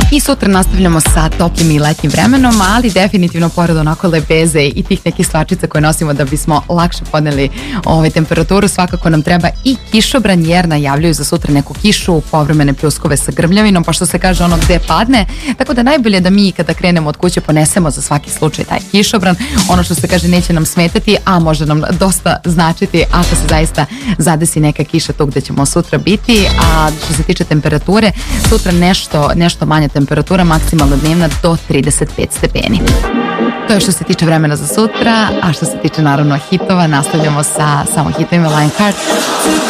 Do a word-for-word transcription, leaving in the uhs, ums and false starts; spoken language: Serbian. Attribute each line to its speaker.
Speaker 1: I sutra nastavljamo sa toplim i letnjim vremenom, ali definitivno pored onako lepeze i tih nekih stvačica koje nosimo da bismo lakše podneli ovaj, temperaturu, svakako nam treba i kišobran, jer najavljuju za sutra neku kišu, povremene pljuskove sa grmljavinom, pa što se kaže ono gde padne, tako da najbolje da mi kada krenemo od kuće ponesemo za svaki slučaj taj kišobran, ono što se kaže neće nam smetati, a može nam dosta značiti ako se zaista zadesi neka kiša tu gde ćemo sutra biti. A što se tiče temperature, sutra nešto, nešto manja temperatura, maksimalno dnevna do trideset pet stepeni. To je što se tiče vremena za sutra, a što se tiče naravno hitova, nastavljamo sa samo hitovima Lionheart.